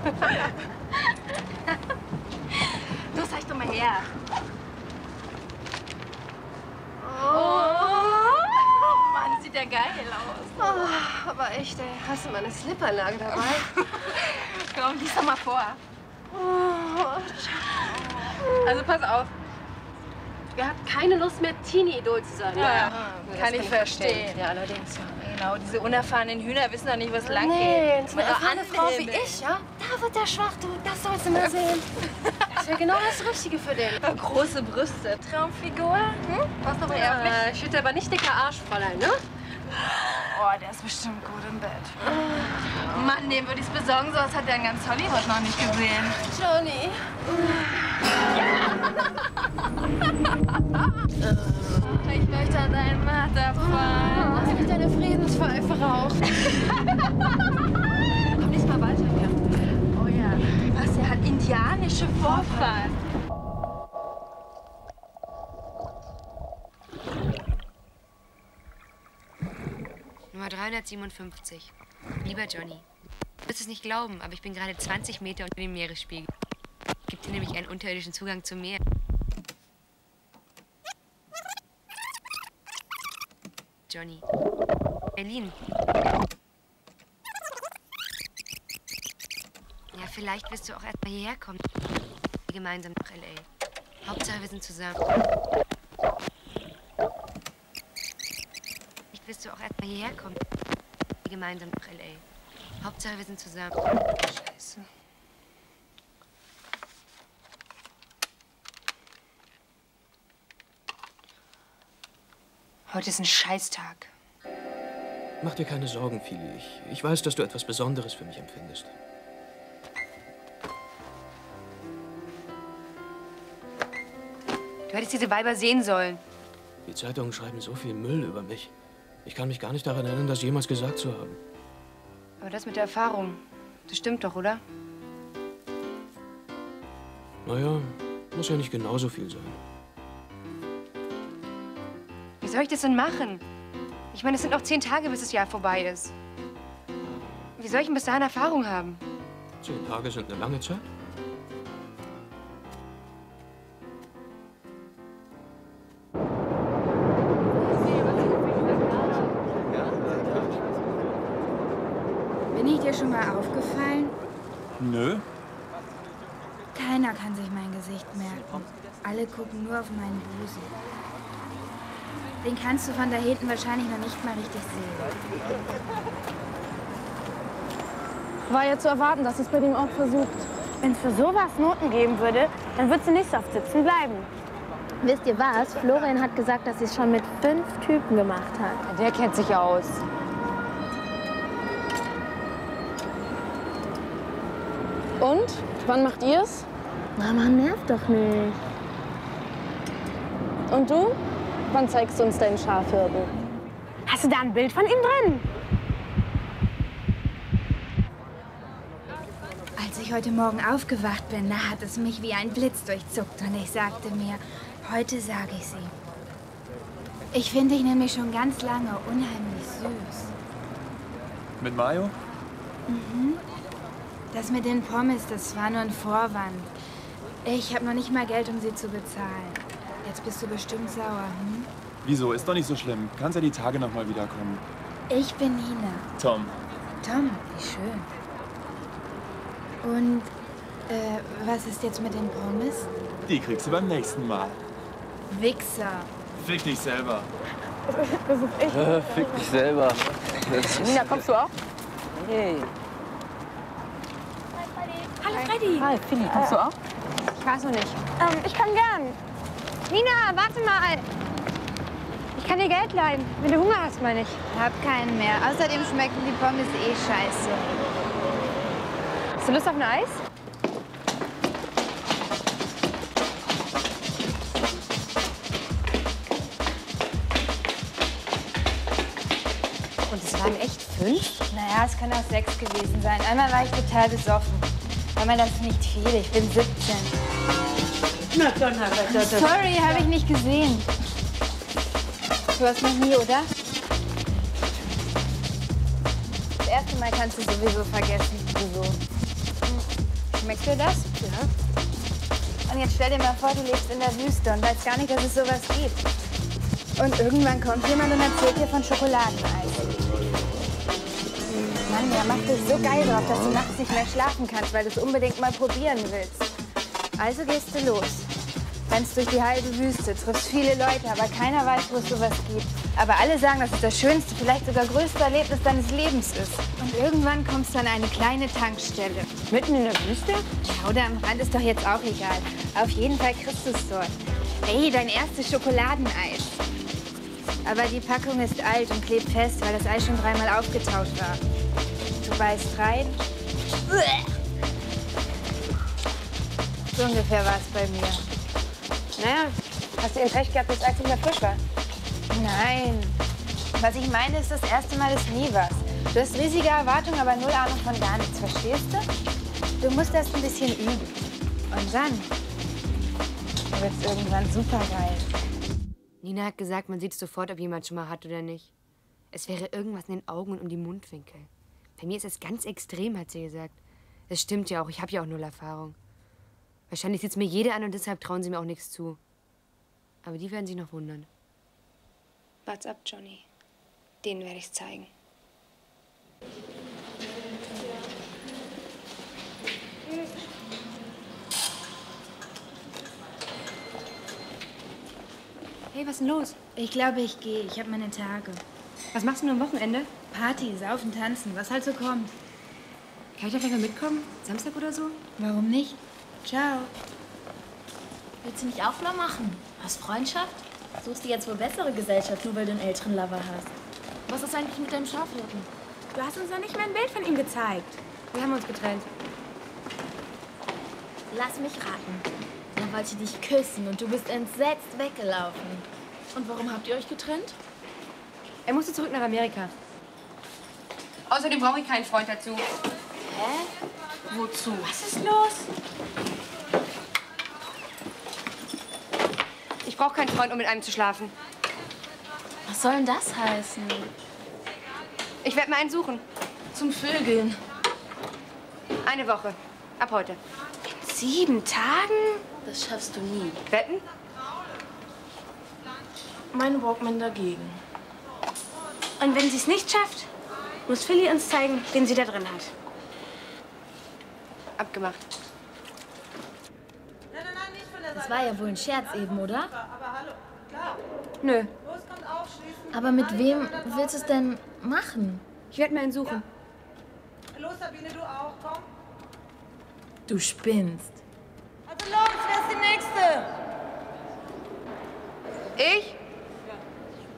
Du, zeig doch mal her. Oh, Mann, sieht ja geil aus. Oh, aber echt, ey, hast du meine Slipperlage dabei? Komm, lies doch mal vor. Also pass auf. Wer hat keine Lust mehr, Teenie-Idol zu sein? Ja, das kann ich verstehen. Ja, allerdings. Genau, diese unerfahrenen Hühner wissen doch nicht, was lang Nee, geht. so eine erfahrene Frau wie ich, ja? Da wird der schwach, du. Das sollst du mal sehen. Das wäre genau das Richtige für den. Große Brüste. Traumfigur? Hm? Was noch eher auf mich? Ich hätte aber nicht dicker Arsch, Fräulein, ne? Oh, der ist bestimmt gut im Bett. Mann, dem würde ich es besorgen, sowas hat der in ganz Hollywood noch nicht gesehen. Johnny. Ich möchte an deinen Marterpfahl. Lass mich deine Friedenspfeife rauchen. Komm nicht mal weiter hier. Oh ja. Was, der hat indianische Vorfahren. Nummer 357. Lieber Johnny, du wirst es nicht glauben, aber ich bin gerade 20 Meter unter dem Meeresspiegel. Es gibt hier nämlich einen unterirdischen Zugang zum Meer. Johnny. Berlin. Ja, vielleicht wirst du auch erst mal hierher kommen. Gemeinsam nach L.A. Hauptsache, wir sind zusammen. Vielleicht wirst du auch erst mal hierher kommen. Gemeinsam nach L.A. Hauptsache, wir sind zusammen. Scheiße. Heute ist ein Scheißtag. Mach dir keine Sorgen, Fili. Ich weiß, dass du etwas Besonderes für mich empfindest. Du hättest diese Weiber sehen sollen. Die Zeitungen schreiben so viel Müll über mich. Ich kann mich gar nicht daran erinnern, das jemals gesagt zu haben. Aber das mit der Erfahrung, das stimmt doch, oder? Naja, muss ja nicht genauso viel sein. Wie soll ich das denn machen? Ich meine, es sind noch 10 Tage, bis das Jahr vorbei ist. Wie soll ich denn bis dahin Erfahrung haben? 10 Tage sind eine lange Zeit. Bin ich dir schon mal aufgefallen? Nö. Keiner kann sich mein Gesicht merken. Alle gucken nur auf meinen Busen. Den kannst du von da hinten wahrscheinlich noch nicht mal richtig sehen. War ja zu erwarten, dass es bei dem auch versucht. Wenn es für sowas Noten geben würde, dann würde sie nicht so oft sitzen bleiben. Wisst ihr was? Florian hat gesagt, dass sie es schon mit 5 Typen gemacht hat. Der kennt sich aus. Und? Wann macht ihr's? Mama, nervt doch nicht. Und du? Wann zeigst du uns deinen Schafhirten? Hast du da ein Bild von ihm drin? Als ich heute Morgen aufgewacht bin, da hat es mich wie ein Blitz durchzuckt und ich sagte mir, heute sage ich sie. Ich finde dich nämlich schon ganz lange unheimlich süß. Mit Mayo? Mhm. Das mit den Pommes, das war nur ein Vorwand. Ich habe noch nicht mal Geld, um sie zu bezahlen. Jetzt bist du bestimmt sauer, hm? Wieso? Ist doch nicht so schlimm. Kannst ja die Tage noch mal wiederkommen. Ich bin Nina. Tom. Tom, wie schön. Und, was ist jetzt mit den Pommes? Die kriegst du beim nächsten Mal. Wichser. Fick dich selber. Das ist ich. Fick dich selber. Nina, kommst du auch? Hey. Hallo, Freddy. Hi, Philly, kommst du auch? Ich weiß noch nicht. Ich kann gern. Nina, warte mal. Ich kann dir Geld leihen, wenn du Hunger hast, meine ich. Hab keinen mehr. Außerdem schmecken die Pommes eh scheiße. Hast du Lust auf ein Eis? Und es waren echt 5? Naja, es kann auch 6 gewesen sein. Einmal war ich total besoffen. Aber das ist nicht viel. Ich bin 17. Na, Donnerwetter. Sorry, habe ich nicht gesehen. Du hast noch nie, oder? Das erste Mal kannst du sowieso vergessen. Wieso? Schmeckt dir das? Ja. Und jetzt stell dir mal vor, du lebst in der Wüste und weißt gar nicht, dass es sowas gibt. Und irgendwann kommt jemand und erzählt dir von Schokoladeneis. Mann, der macht dich so geil drauf, dass du nachts nicht mehr schlafen kannst, weil du es unbedingt mal probieren willst. Also gehst du los. Rennst durch die halbe Wüste, triffst viele Leute, aber keiner weiß, wo es sowas gibt. Aber alle sagen, dass es das schönste, vielleicht sogar größte Erlebnis deines Lebens ist. Und irgendwann kommst du an eine kleine Tankstelle. Mitten in der Wüste? Ja, oder am Rand ist doch jetzt auch egal. Auf jeden Fall kriegst du es dort. Hey, dein erstes Schokoladeneis. Aber die Packung ist alt und klebt fest, weil das Eis schon 3-mal aufgetaut war. Du beißt rein. So ungefähr war es bei mir. Naja, hast du eben recht gehabt, dass das Eis nicht mehr frisch war? Nein. Was ich meine, ist, das erste Mal ist nie was. Du hast riesige Erwartungen, aber null Ahnung von gar nichts, verstehst du? Du musst erst ein bisschen üben. Und dann wird's irgendwann super geil. Nina hat gesagt, man sieht sofort, ob jemand schon mal hat oder nicht. Es wäre irgendwas in den Augen und um die Mundwinkel. Bei mir ist es ganz extrem, hat sie gesagt. Das stimmt ja auch, ich habe ja auch null Erfahrung. Wahrscheinlich sieht es mir jeder an und deshalb trauen sie mir auch nichts zu. Aber die werden sich noch wundern. Wart's ab, Johnny. Denen werde ich's zeigen. Hey, was ist denn los? Ich glaube, ich gehe. Ich habe meine Tage. Was machst du nur am Wochenende? Party, saufen, tanzen, was halt so kommt. Kann ich da vielleicht mal mitkommen? Samstag oder so? Warum nicht? Ciao. Willst du nicht auch mal machen? Aus Freundschaft? Suchst du jetzt wohl bessere Gesellschaft, nur weil du einen älteren Lover hast? Was ist eigentlich mit deinem Schafhirten? Du hast uns noch nicht mal ein Bild von ihm gezeigt. Wir haben uns getrennt. Lass mich raten. Er wollte dich küssen und du bist entsetzt weggelaufen. Und warum habt ihr euch getrennt? Er musste zurück nach Amerika. Außerdem brauche ich keinen Freund dazu. Hä? Wozu? Was ist los? Ich brauche keinen Freund, um mit einem zu schlafen. Was soll denn das heißen? Ich werde mir einen suchen. Zum Vögeln. Eine Woche. Ab heute. 7 Tagen? Das schaffst du nie. Wetten? Mein Walkman dagegen. Und wenn sie es nicht schafft, muss Philly uns zeigen, wen sie da drin hat. Abgemacht. Das war ja wohl ein Scherz eben, oder? Nö. Aber mit wem willst du es denn machen? Ich werde mir einen suchen. Los, Sabine, du auch, komm. Du spinnst. Also los, wer ist die Nächste? Ich?